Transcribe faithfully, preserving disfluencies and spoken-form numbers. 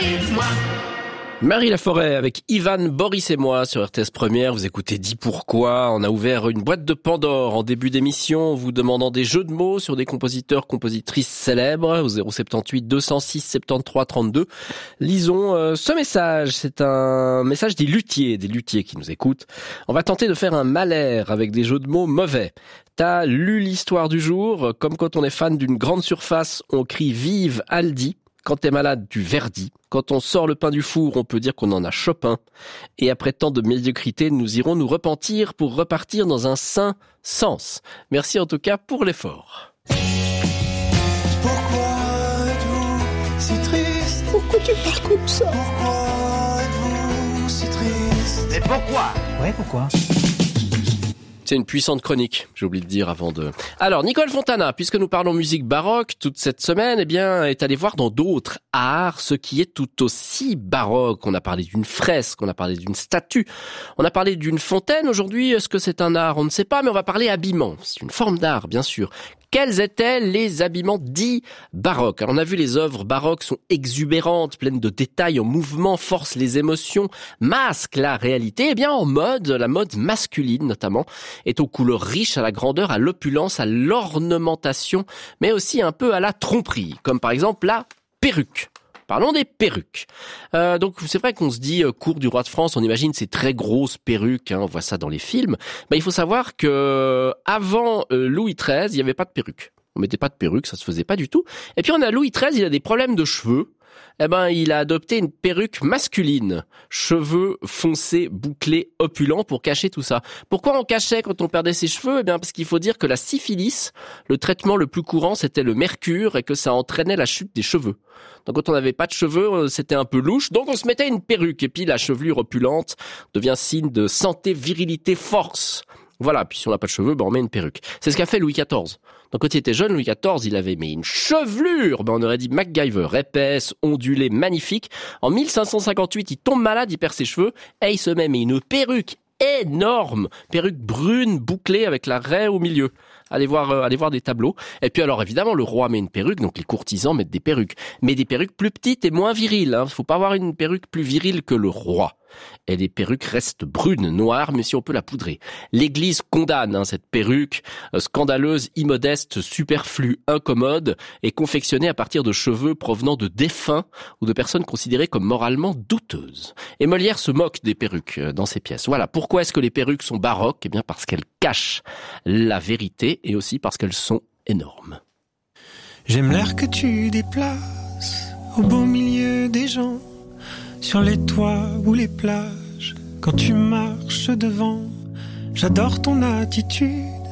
et moi. Marie Laforêt avec Ivan, Boris et moi sur R T S Première. Vous écoutez Dis Pourquoi. On a ouvert une boîte de Pandore en début d'émission, vous demandant des jeux de mots sur des compositeurs, compositrices célèbres au zéro soixante-dix-huit deux cent six soixante-treize trente-deux. Lisons euh, ce message. C'est un message des luthiers, des luthiers qui nous écoutent. On va tenter de faire un malaire avec des jeux de mots mauvais. T'as lu l'histoire du jour. Comme quand on est fan d'une grande surface, on crie vive Aldi. Quand t'es malade, du Verdi. Quand on sort le pain du four, on peut dire qu'on en a Chopin. Et après tant de médiocrité, nous irons nous repentir pour repartir dans un sain sens. Merci en tout cas pour l'effort. Pourquoi êtes-vous si triste? Pourquoi tu parles comme ça? Pourquoi êtes-vous si triste? Mais pourquoi? Ouais, pourquoi? C'est une puissante chronique, j'ai oublié de dire avant de... Alors, Nicole Fontana, puisque nous parlons musique baroque toute cette semaine, eh bien, est allée voir dans d'autres arts ce qui est tout aussi baroque. On a parlé d'une fresque, on a parlé d'une statue, on a parlé d'une fontaine. Aujourd'hui, est-ce que c'est un art? On ne sait pas, mais on va parler habillement. C'est une forme d'art, bien sûr. Quels étaient les habillements dits baroques? Alors, on a vu les œuvres baroques sont exubérantes, pleines de détails, en mouvement, forcent les émotions, masquent la réalité. Eh bien, en mode, la mode masculine notamment, est aux couleurs riches, à la grandeur, à l'opulence, à l'ornementation, mais aussi un peu à la tromperie, comme par exemple la perruque. Parlons des perruques. Euh, donc c'est vrai qu'on se dit euh, cour du roi de France, on imagine ces très grosses perruques, hein, on voit ça dans les films. Mais il faut savoir que avant euh, Louis treize, il n'y avait pas de perruque. On mettait pas de perruque, ça se faisait pas du tout. Et puis on a Louis treize, il a des problèmes de cheveux. Eh ben, il a adopté une perruque masculine, cheveux foncés, bouclés, opulents pour cacher tout ça. Pourquoi on cachait quand on perdait ses cheveux? Eh bien, parce qu'il faut dire que la syphilis, le traitement le plus courant, c'était le mercure et que ça entraînait la chute des cheveux. Donc, quand on n'avait pas de cheveux, c'était un peu louche. Donc, on se mettait une perruque et puis la chevelure opulente devient signe de santé, virilité, force. Voilà, puis si on n'a pas de cheveux, ben on met une perruque. C'est ce qu'a fait Louis quatorze. Donc quand il était jeune, Louis quatorze, il avait mis une chevelure, ben on aurait dit MacGyver, épaisse, ondulée, magnifique. En mille cinq cent cinquante-huit, il tombe malade, il perd ses cheveux, et il se met mais une perruque énorme, perruque brune, bouclée avec la raie au milieu. Allez voir, euh, allez voir des tableaux. Et puis alors évidemment, le roi met une perruque, donc les courtisans mettent des perruques. Mais des perruques plus petites et moins viriles. Hein. Faut pas avoir une perruque plus virile que le roi. Et les perruques restent brunes, noires, mais si on peut la poudrer. L'Église condamne hein, cette perruque euh, scandaleuse, immodeste, superflue, incommode, et confectionnée à partir de cheveux provenant de défunts ou de personnes considérées comme moralement douteuses. Et Molière se moque des perruques euh, dans ses pièces. Voilà, pourquoi est-ce que les perruques sont baroques? Eh bien parce qu'elles cachent la vérité et aussi parce qu'elles sont énormes. J'aime l'air que tu déplaces au beau milieu des gens, sur les toits ou les plages, quand tu marches devant. J'adore ton attitude